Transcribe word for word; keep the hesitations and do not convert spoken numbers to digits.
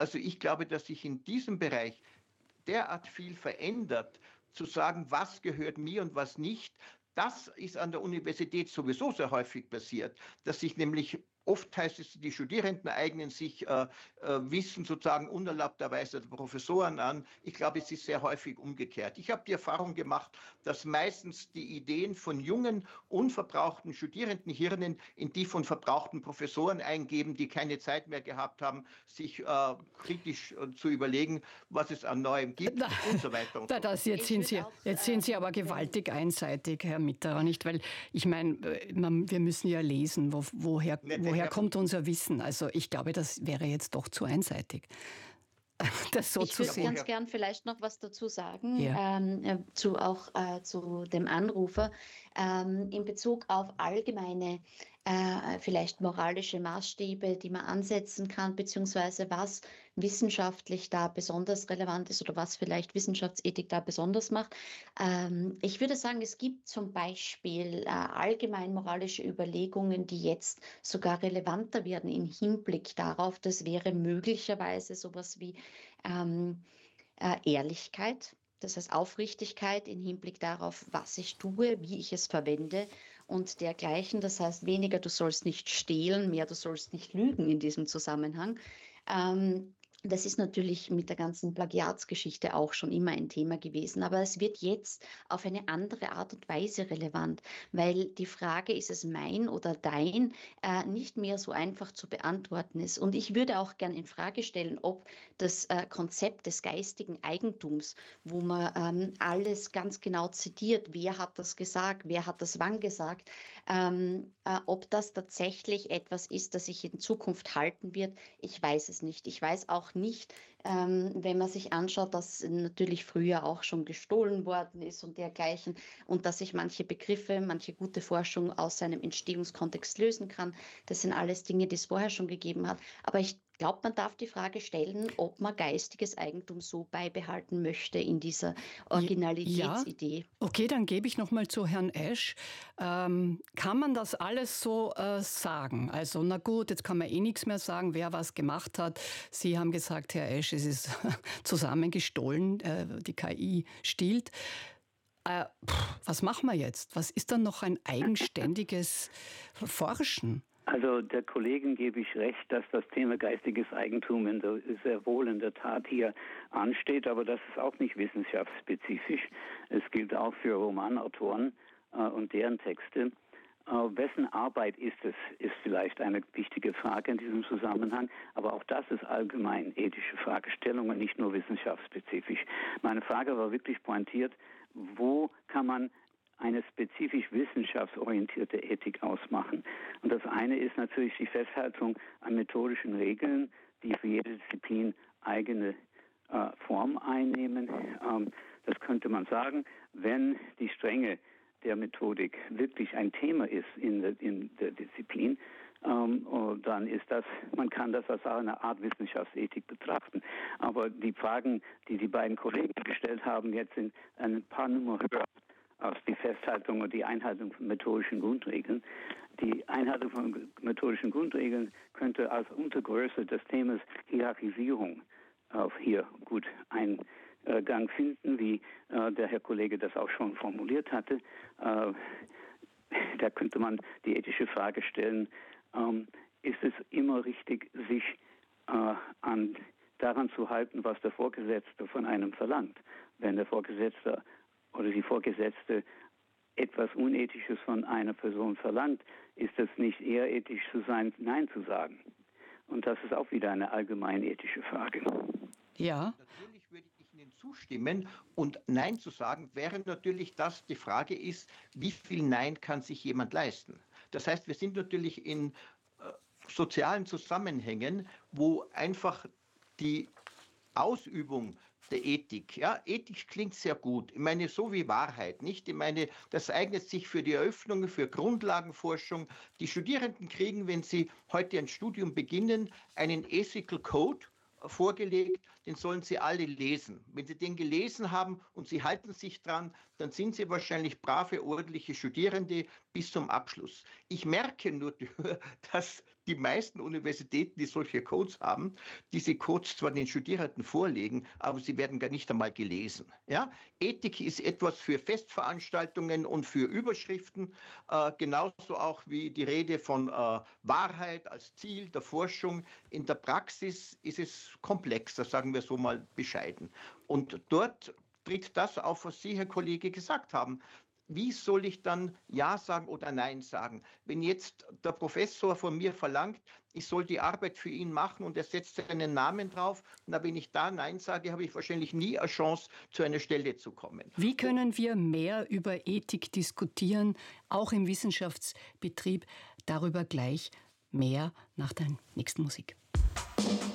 Also ich glaube, dass sich in diesem Bereich derart viel verändert, zu sagen, was gehört mir und was nicht. Das ist an der Universität sowieso sehr häufig passiert, dass sich nämlich oft heißt es, die Studierenden eignen sich äh, äh, Wissen sozusagen unerlaubterweise der Professoren an. Ich glaube, es ist sehr häufig umgekehrt. Ich habe die Erfahrung gemacht, dass meistens die Ideen von jungen, unverbrauchten Studierendenhirnen in die von verbrauchten Professoren eingeben, die keine Zeit mehr gehabt haben, sich äh, kritisch äh, zu überlegen, was es an Neuem gibt Na, und so weiter und da, so fort. das, jetzt, sind Sie, auch, jetzt sind Sie ähm, aber gewaltig einseitig, Herr Mitterer, nicht? Weil ich meine, wir müssen ja lesen, wo, woher, woher kommt unser Wissen. Also ich glaube, das wäre jetzt doch zu einseitig, das so Ich zu würde sehen. ganz gern vielleicht noch was dazu sagen, Ja. ähm, äh, zu, auch äh, zu dem Anrufer, ähm, in Bezug auf allgemeine, äh, vielleicht moralische Maßstäbe, die man ansetzen kann, beziehungsweise was wissenschaftlich da besonders relevant ist oder was vielleicht Wissenschaftsethik da besonders macht. Ähm, ich würde sagen, es gibt zum Beispiel äh, allgemein moralische Überlegungen, die jetzt sogar relevanter werden im Hinblick darauf, das wäre möglicherweise sowas wie ähm, äh, Ehrlichkeit, das heißt Aufrichtigkeit im Hinblick darauf, was ich tue, wie ich es verwende und dergleichen. Das heißt weniger, du sollst nicht stehlen, mehr, du sollst nicht lügen in diesem Zusammenhang. Ähm, Das ist natürlich mit der ganzen Plagiatsgeschichte auch schon immer ein Thema gewesen, aber es wird jetzt auf eine andere Art und Weise relevant, weil die Frage, ist es mein oder dein, äh, nicht mehr so einfach zu beantworten ist. Und ich würde auch gern in Frage stellen, ob das äh, Konzept des geistigen Eigentums, wo man ähm, alles ganz genau zitiert, wer hat das gesagt, wer hat das wann gesagt, ähm, äh, ob das tatsächlich etwas ist, das sich in Zukunft halten wird. Ich weiß es nicht. Ich weiß auch nicht, ähm, wenn man sich anschaut, dass natürlich früher auch schon gestohlen worden ist und dergleichen und dass sich manche Begriffe, manche gute Forschung aus seinem Entstehungskontext lösen kann. Das sind alles Dinge, die es vorher schon gegeben hat. Aber ich glaube, man darf die Frage stellen, ob man geistiges Eigentum so beibehalten möchte in dieser Originalitätsidee. Ja, okay, dann gebe ich noch mal zu Herrn Esch. Ähm, kann man das alles so äh, sagen? Also na gut, jetzt kann man eh nichts mehr sagen, wer was gemacht hat. Sie haben gesagt, Herr Esch, es ist zusammengestohlen, äh, die K I stiehlt. Äh, pff, was machen wir jetzt? Was ist dann noch ein eigenständiges Forschen? Also der Kollegin gebe ich recht, dass das Thema geistiges Eigentum in der, sehr wohl in der Tat hier ansteht, aber das ist auch nicht wissenschaftsspezifisch. Es gilt auch für Romanautoren äh, und deren Texte. Äh, wessen Arbeit ist es, ist vielleicht eine wichtige Frage in diesem Zusammenhang, aber auch das ist allgemein ethische Fragestellung und nicht nur wissenschaftsspezifisch. Meine Frage war wirklich pointiert, wo kann man eine spezifisch wissenschaftsorientierte Ethik ausmachen. Und das eine ist natürlich die Festhaltung an methodischen Regeln, die für jede Disziplin eigene äh, Form einnehmen. Ähm, das könnte man sagen, wenn die Strenge der Methodik wirklich ein Thema ist in der, in der Disziplin, ähm, dann ist das, man kann das als eine Art Wissenschaftsethik betrachten. Aber die Fragen, die die beiden Kollegen gestellt haben, jetzt sind ein paar Nummer höher als die Festhaltung und die Einhaltung von methodischen Grundregeln. Die Einhaltung von methodischen Grundregeln könnte als Untergröße des Themas Hierarchisierung äh, hier gut Eingang finden, wie äh, der Herr Kollege das auch schon formuliert hatte. Äh, da könnte man die ethische Frage stellen, ähm, ist es immer richtig, sich äh, an, daran zu halten, was der Vorgesetzte von einem verlangt? Wenn der Vorgesetzte oder die Vorgesetzte etwas Unethisches von einer Person verlangt, ist es nicht eher ethisch zu sein, Nein zu sagen? Und das ist auch wieder eine allgemein ethische Frage. Ja. Natürlich würde ich Ihnen zustimmen und Nein zu sagen, wäre natürlich, dass die Frage ist, wie viel Nein kann sich jemand leisten? Das heißt, wir sind natürlich in äh, sozialen Zusammenhängen, wo einfach die Ausübung der Ethik. Ja, Ethik klingt sehr gut. Ich meine, so wie Wahrheit, nicht? Ich meine, das eignet sich für die Eröffnung, für Grundlagenforschung. Die Studierenden kriegen, wenn sie heute ein Studium beginnen, einen Ethical Code vorgelegt, den sollen sie alle lesen. Wenn sie den gelesen haben und sie halten sich dran, dann sind sie wahrscheinlich brave, ordentliche Studierende bis zum Abschluss. Ich merke nur, dass die meisten Universitäten, die solche Codes haben, diese Codes zwar den Studierenden vorlegen, aber sie werden gar nicht einmal gelesen. Ja? Ethik ist etwas für Festveranstaltungen und für Überschriften, äh, genauso auch wie die Rede von äh, Wahrheit als Ziel der Forschung. In der Praxis ist es komplexer, sagen wir so mal bescheiden. Und dort tritt das auf, was Sie, Herr Kollege, gesagt haben. Wie soll ich dann Ja sagen oder Nein sagen? Wenn jetzt der Professor von mir verlangt, ich soll die Arbeit für ihn machen und er setzt seinen Namen drauf, na, wenn ich da Nein sage, habe ich wahrscheinlich nie eine Chance, zu einer Stelle zu kommen. Wie können wir mehr über Ethik diskutieren, auch im Wissenschaftsbetrieb? Darüber gleich mehr nach der nächsten Musik.